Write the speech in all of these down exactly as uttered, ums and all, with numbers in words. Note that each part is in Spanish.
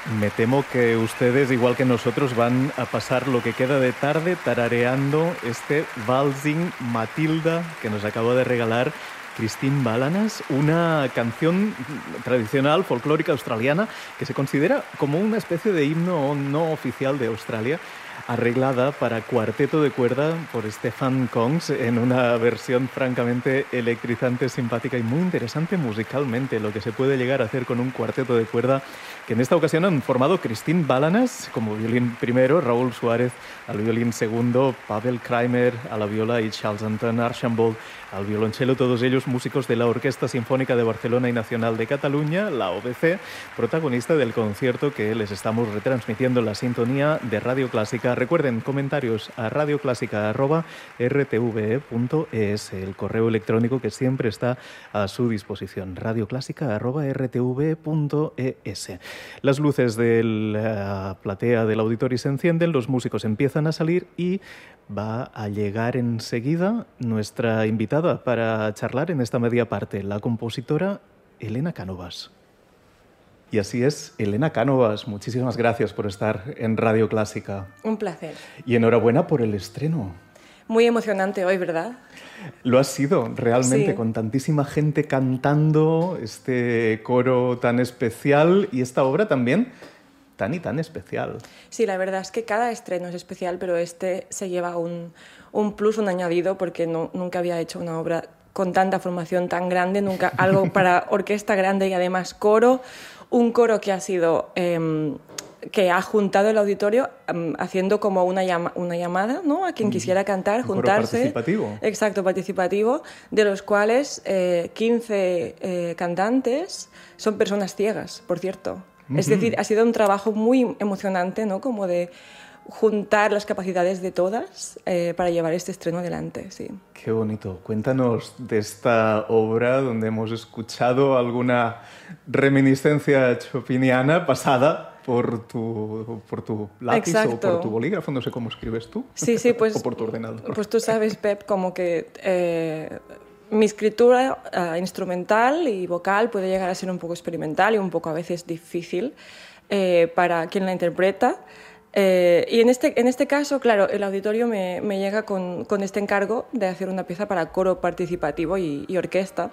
Me temo que ustedes, igual que nosotros, van a pasar lo que queda de tarde tarareando este Waltzing Matilda que nos acaba de regalar Christine Balanas, una canción tradicional, folclórica australiana, que se considera como una especie de himno no oficial de Australia, arreglada para cuarteto de cuerda por Stefan Kongs en una versión francamente electrizante, simpática y muy interesante musicalmente, lo que se puede llegar a hacer con un cuarteto de cuerda que en esta ocasión han formado Christine Balanas como violín primero, Raúl Suárez al violín segundo, Pavel Kramer a la viola y Charles-Antoine Archambault al violonchelo, todos ellos músicos de la Orquesta Sinfónica de Barcelona y Nacional de Cataluña, la O B C, protagonista del concierto que les estamos retransmitiendo en la sintonía de Radio Clásica. Recuerden, comentarios a radioclásica arroba r t v e punto e s, el correo electrónico que siempre está a su disposición, radioclásica arroba r t v e punto e s. Las luces de la platea del auditorio se encienden, los músicos empiezan a salir y va a llegar enseguida nuestra invitada para charlar en esta media parte, la compositora Elena Cánovas. Y así es, Elena Cánovas, muchísimas gracias por estar en Radio Clásica. Un placer. Y enhorabuena por el estreno. Muy emocionante hoy, ¿verdad? Lo ha sido, realmente, sí. Con tantísima gente cantando, este coro tan especial y esta obra también tan y tan especial. Sí, la verdad es que cada estreno es especial, pero este se lleva un, un plus, un añadido, porque no, nunca había hecho una obra con tanta formación tan grande, nunca algo para orquesta grande y además coro, un coro que ha sido... Eh, que ha juntado el auditorio um, haciendo como una, llama, una llamada, ¿no?, a quien quisiera cantar, un juntarse. Coro participativo. Exacto, participativo, de los cuales eh, quince eh, cantantes son personas ciegas, por cierto. Uh-huh. Es decir, ha sido un trabajo muy emocionante, ¿no?, como de juntar las capacidades de todas eh, para llevar este estreno adelante, sí. Qué bonito. Cuéntanos de esta obra donde hemos escuchado alguna reminiscencia chopiniana pasada por tu, por tu lápiz. Exacto. O por tu bolígrafo, no sé cómo escribes tú. Sí, sí, pues, o por tu ordenador. Pues tú sabes, Pep, como que eh, mi escritura uh, instrumental y vocal puede llegar a ser un poco experimental y un poco a veces difícil eh, para quien la interpreta. Eh, y en este, en este caso, claro, el auditorio me, me llega con, con este encargo de hacer una pieza para coro participativo y, y orquesta.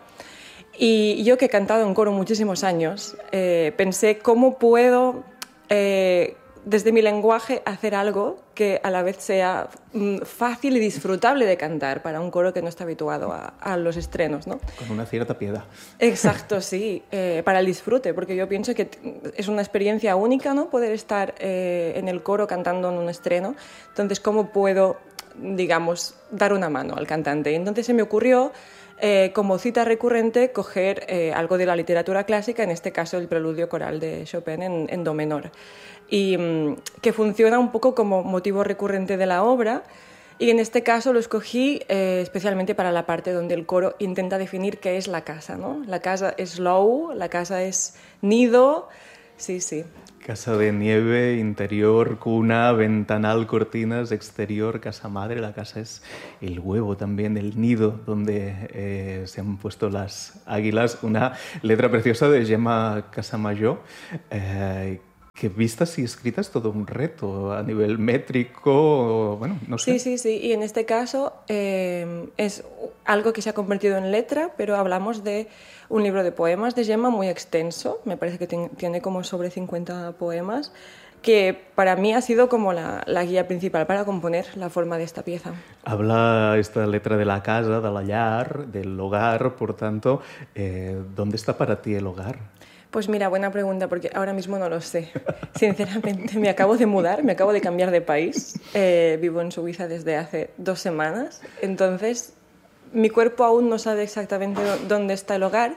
Y yo, que he cantado en coro muchísimos años, eh, pensé cómo puedo, eh, desde mi lenguaje, hacer algo que a la vez sea mm, fácil y disfrutable de cantar para un coro que no está habituado a, a los estrenos, ¿no? Con una cierta piedad. Exacto, sí, eh, para el disfrute, porque yo pienso que es una experiencia única, ¿no?, poder estar eh, en el coro cantando en un estreno. Entonces, ¿cómo puedo, digamos, dar una mano al cantante? Y entonces se me ocurrió, Eh, como cita recurrente, coger eh, algo de la literatura clásica, en este caso el preludio coral de Chopin en, en do menor, y mm, que funciona un poco como motivo recurrente de la obra, y en este caso lo escogí eh, especialmente para la parte donde el coro intenta definir qué es la casa, ¿no? La casa es low, la casa es nido, sí, sí. Casa de nieve, interior, cuna, ventanal, cortinas, exterior, casa madre. La casa es el huevo también, el nido donde eh, se han puesto las águilas. Una letra preciosa de Gemma Casamayor, eh, que vistas y escritas todo un reto a nivel métrico, bueno, no sé. Sí, sí, sí, y en este caso eh, es algo que se ha convertido en letra, pero hablamos de un libro de poemas de Gemma muy extenso, me parece que tiene como sobre cincuenta poemas, que para mí ha sido como la, la guía principal para componer la forma de esta pieza. Habla esta letra de la casa, de la llar, del hogar, por tanto, eh, ¿dónde está para ti el hogar? Pues mira, buena pregunta, porque ahora mismo no lo sé. Sinceramente, me acabo de mudar, me acabo de cambiar de país. Eh, vivo en Suiza desde hace dos semanas. Entonces, mi cuerpo aún no sabe exactamente dónde está el hogar,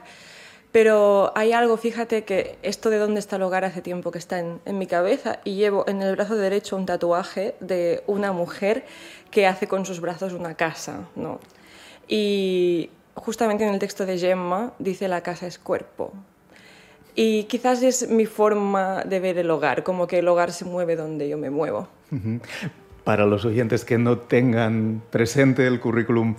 pero hay algo, fíjate, que esto de dónde está el hogar hace tiempo que está en, en mi cabeza, y llevo en el brazo derecho un tatuaje de una mujer que hace con sus brazos una casa, ¿no? Y justamente en el texto de Gemma dice: la casa es cuerpo. Y quizás es mi forma de ver el hogar, como que el hogar se mueve donde yo me muevo. Uh-huh. Para los oyentes que no tengan presente el currículum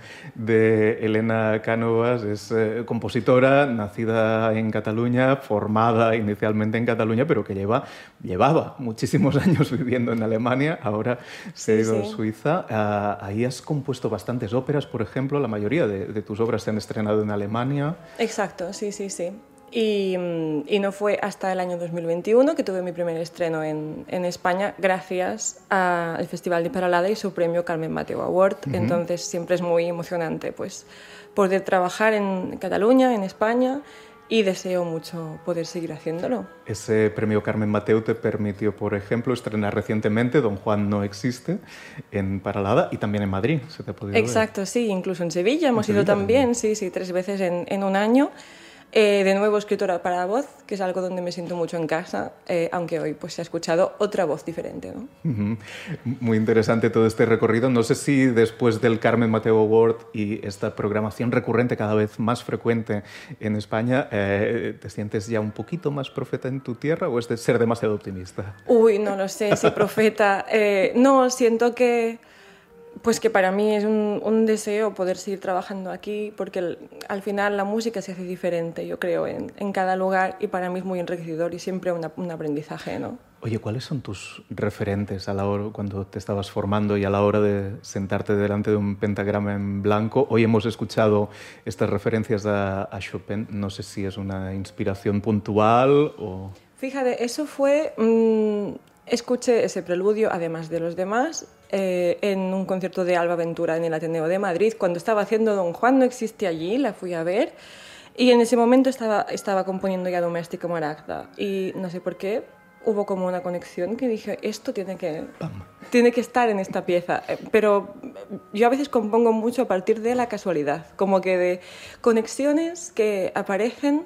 de Elena Cánovas, es eh, compositora nacida en Cataluña, formada inicialmente en Cataluña, pero que lleva, llevaba muchísimos años viviendo en Alemania, ahora se ha ido sí, sí. a Suiza. Uh, ahí has compuesto bastantes óperas, por ejemplo, la mayoría de, de tus obras se han estrenado en Alemania. Exacto, sí, sí, sí. Y, y no fue hasta el año dos mil veintiuno que tuve mi primer estreno en, en España gracias al Festival de Peralada y su premio Carmen Mateu Award. Uh-huh. Entonces siempre es muy emocionante pues, poder trabajar en Cataluña, en España, y deseo mucho poder seguir haciéndolo. Ese premio Carmen Mateu te permitió, por ejemplo, estrenar recientemente Don Juan no existe en Peralada y también en Madrid. ¿Se te ha podido Exacto, ver? Sí, incluso en Sevilla hemos en ido Sevilla también, también, sí, sí, tres veces en, en un año. Eh, de nuevo escritora para voz, que es algo donde me siento mucho en casa, eh, aunque hoy pues, se ha escuchado otra voz diferente, ¿no? Uh-huh. Muy interesante todo este recorrido. No sé si después del Carmen Mateu Award y esta programación recurrente cada vez más frecuente en España, eh, ¿te sientes ya un poquito más profeta en tu tierra o es de ser demasiado optimista? Uy, no lo sé, si profeta. Eh, no, siento que... Pues que para mí es un, un deseo poder seguir trabajando aquí, porque el, al final la música se hace diferente, yo creo, en, en cada lugar, y para mí es muy enriquecedor y siempre una, un aprendizaje, ¿no? Oye, ¿cuáles son tus referentes a la hora, cuando te estabas formando y a la hora de sentarte delante de un pentagrama en blanco? Hoy hemos escuchado estas referencias a, a Chopin. No sé si es una inspiración puntual o... Fíjate, eso fue... Mmm, escuché ese preludio, además de los demás, eh, en un concierto de Alba Ventura en el Ateneo de Madrid. Cuando estaba haciendo Don Juan no existe allí, la fui a ver. Y en ese momento estaba, estaba componiendo ya Doméstico Maragda. Y no sé por qué, hubo como una conexión que dije, esto tiene que, tiene que estar en esta pieza. Pero yo a veces compongo mucho a partir de la casualidad, como que de conexiones que aparecen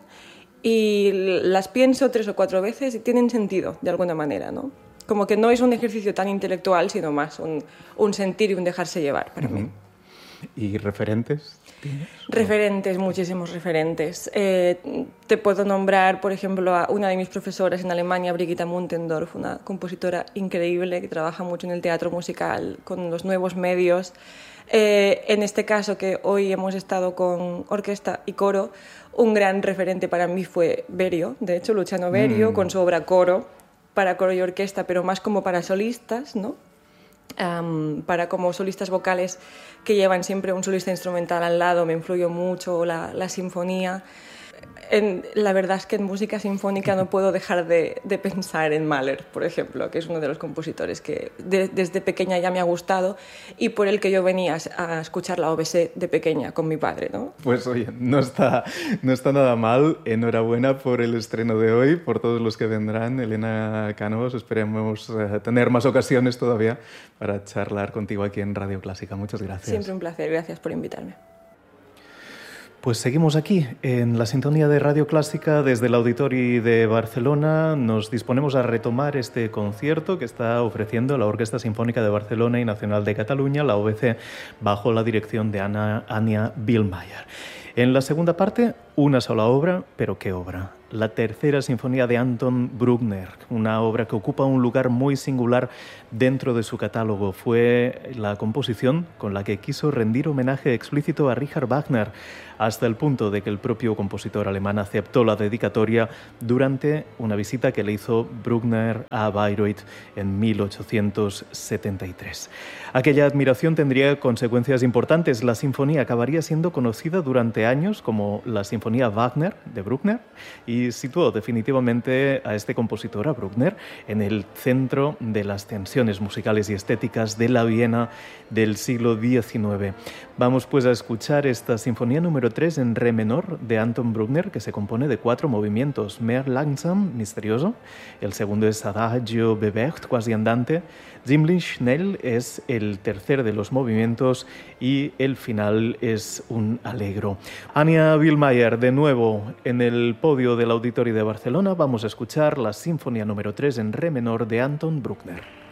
y las pienso tres o cuatro veces y tienen sentido de alguna manera, ¿no? Como que no es un ejercicio tan intelectual, sino más un, un sentir y un dejarse llevar para uh-huh. mí. ¿Y referentes? ¿Tienes? Referentes, muchísimos referentes. Eh, te puedo nombrar, por ejemplo, a una de mis profesoras en Alemania, Brigitta Muntendorf, una compositora increíble que trabaja mucho en el teatro musical, con los nuevos medios. Eh, en este caso, que hoy hemos estado con orquesta y coro, un gran referente para mí fue Berio, de hecho, Luciano Berio, mm. con su obra Coro, para coro y orquesta, pero más como para solistas, ¿no? Um, para como solistas vocales que llevan siempre un solista instrumental al lado, me influyó mucho la, la sinfonía. En, la verdad es que en música sinfónica no puedo dejar de, de pensar en Mahler, por ejemplo, que es uno de los compositores que de, desde pequeña ya me ha gustado y por el que yo venía a escuchar la O B S de pequeña con mi padre, ¿no? Pues oye, no está, no está nada mal. Enhorabuena por el estreno de hoy, por todos los que vendrán. Elena Cánovas, esperemos eh, tener más ocasiones todavía para charlar contigo aquí en Radio Clásica. Muchas gracias. Siempre un placer, gracias por invitarme. Pues seguimos aquí, en la sintonía de Radio Clásica, desde el Auditori de Barcelona. Nos disponemos a retomar este concierto que está ofreciendo la Orquesta Sinfónica de Barcelona y Nacional de Cataluña, la O B C, bajo la dirección de Anna, Anja Bihlmeier. En la segunda parte, una sola obra, pero ¿qué obra? La tercera sinfonía de Anton Bruckner, una obra que ocupa un lugar muy singular dentro de su catálogo. Fue la composición con la que quiso rendir homenaje explícito a Richard Wagner, hasta el punto de que el propio compositor alemán aceptó la dedicatoria durante una visita que le hizo Bruckner a Bayreuth en mil ochocientos setenta y tres. Aquella admiración tendría consecuencias importantes. La sinfonía acabaría siendo conocida durante años como la Sinfonía Wagner de Bruckner y situó definitivamente a este compositor, a Bruckner, en el centro de las tensiones musicales y estéticas de la Viena del siglo diecinueve. Vamos pues a escuchar esta sinfonía número tres en re menor de Anton Bruckner, que se compone de cuatro movimientos: Mehr langsam, misterioso; el segundo es Adagio bewegt, quasi andante; Ziemlich schnell es el tercer de los movimientos y el final es un allegro. Anja Bihlmeier, de nuevo en el podio del Auditori de Barcelona. Vamos a escuchar la sinfonía número tres en re menor de Anton Bruckner.